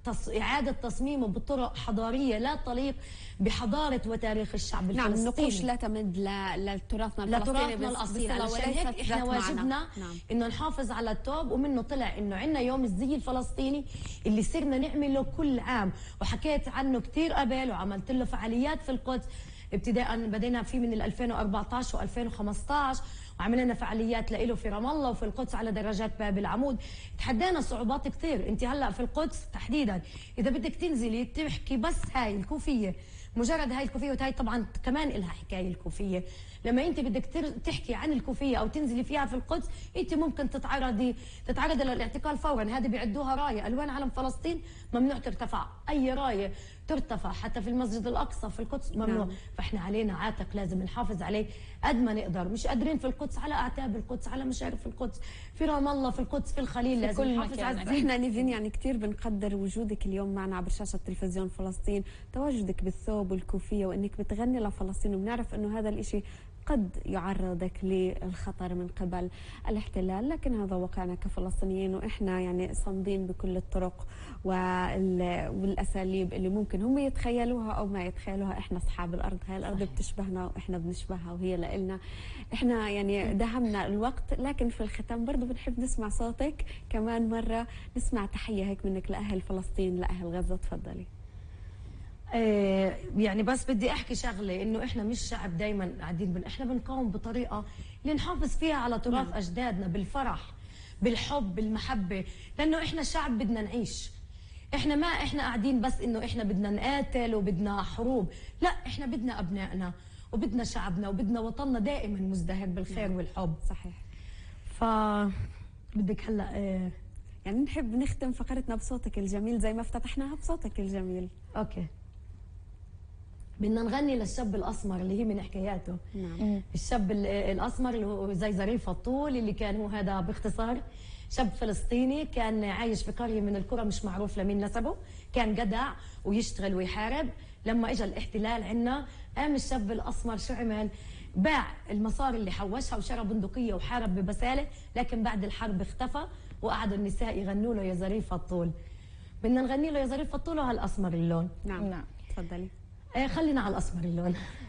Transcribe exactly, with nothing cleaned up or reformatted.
تص... إعادة تصميمه بطرق حضارية لا تليق بحضارة وتاريخ الشعب الفلسطيني. نعم، النقوش لا تمد لتراثنا الفلسطيني الأصيل. علشان هيك إحنا واجبنا نعم. إنه نحافظ على التوب، ومنه طلع إنه عندنا يوم الزي الفلسطيني اللي صرنا نعمله كل عام، وحكيت عنه كثير قبل وعملت له فعاليات في القدس. ابتداء بدينا فيه من ألفين وأربعطعش وألفين وخمسطعش، وعملنا فعاليات له في رام الله وفي القدس على درجات باب العمود. تحدينا صعوبات كثير. انت هلا في القدس تحديدا اذا بدك تنزلي تحكي بس هاي الكوفيه، مجرد هاي الكوفيه، وهي طبعا كمان لها حكايه الكوفيه. لما انت بدك تحكي عن الكوفيه او تنزلي فيها في القدس، انت ممكن تتعرضي تتعرضي للاعتقال فورا. هذه بيعدوها رايه، الوان علم فلسطين ممنوع ترتفع، اي رايه ترتفع حتى في المسجد الاقصى في القدس ممنوع. نعم. فاحنا علينا عاتق لازم نحافظ عليه قد ما نقدر. مش قادرين في القدس، على اعتاب القدس، على مشارف القدس، في رام الله، في القدس، في الخليل، لازم نحافظ على. احنا نيفين يعني كثير بنقدر وجودك اليوم معنا عبر شاشه تلفزيون فلسطين، تواجدك بالثوب والكوفيه وانك بتغني لفلسطين، وبنعرف انه هذا الشيء قد يعرضك للخطر من قبل الاحتلال، لكن هذا واقعنا كفلسطينيين، واحنا يعني صامدين بكل الطرق والاساليب اللي ممكن هم يتخيلوها او ما يتخيلوها. احنا اصحاب الارض، هاي الارض بتشبهنا واحنا بنشبهها وهي لنا. احنا يعني دهمنا الوقت، لكن في الختام برضه بنحب نسمع صوتك كمان مره، نسمع تحيه هيك منك لاهل فلسطين، لاهل غزه. تفضلي. يعني بس بدي احكي شغله، انه احنا مش شعب دائما قاعدين بن... احنا بنقاوم بطريقه اللي نحافظ فيها على تراث نعم. اجدادنا، بالفرح، بالحب، بالمحبه، لانه احنا شعب بدنا نعيش. احنا ما احنا قاعدين بس انه احنا بدنا نقاتل وبدنا حروب، لا، احنا بدنا ابنائنا وبدنا شعبنا وبدنا وطننا دائما مزدهر بالخير نعم. والحب. صحيح. ف بدك هلا اه... يعني نحب نختم فقرتنا بصوتك الجميل زي ما افتتحناها بصوتك الجميل. اوكي. بدنا نغني للشاب الاسمر اللي هي من حكاياته. نعم. الشاب الاسمر اللي هو زي ظريف الطول، اللي كان هو هذا باختصار شاب فلسطيني كان عايش في قريه من القرى مش معروف لمين نسبه، كان جدع ويشتغل ويحارب. لما اجى الاحتلال عنا قام الشاب الاسمر شو عمل؟ باع المصاري اللي حوشها وشرى بندقيه وحارب ببساله، لكن بعد الحرب اختفى وقعدوا النساء يغنوا له يا ظريف الطول. بدنا نغني له يا ظريف الطول وهالاسمر اللون. نعم نعم تفضلي. خلينا على الاسمر اللون.